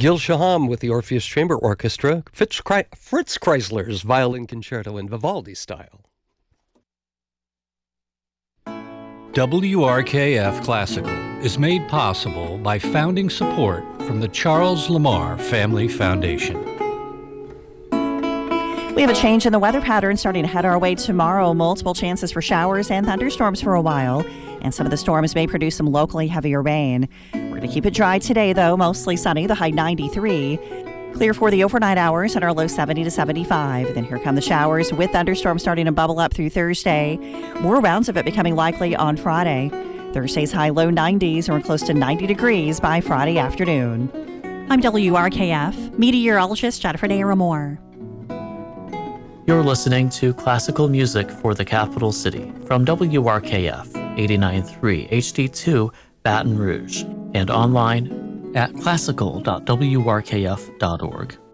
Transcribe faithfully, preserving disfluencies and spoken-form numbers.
Gil Shaham with the Orpheus Chamber Orchestra, Fritz, Chrysler's Fritz Kreisler's Violin Concerto in Vivaldi style. W R K F Classical is made possible by founding support from the Charles Lamar Family Foundation. We have a change in the weather pattern starting to head our way tomorrow. Multiple chances for showers and thunderstorms for a while, and some of the storms may produce some locally heavier rain. We're going to keep it dry today, though. Mostly sunny, the high ninety-three. Clear for the overnight hours and our low seventy to seventy-five. Then here come the showers with thunderstorms starting to bubble up through Thursday. More rounds of it becoming likely on Friday. Thursday's high low nineties, and we're close to ninety degrees by Friday afternoon. I'm W R K F meteorologist Jennifer Naramore. You're listening to classical music for the capital city from W R K F eighty-nine point three H D two Baton Rouge and online at classical dot w r k f dot org.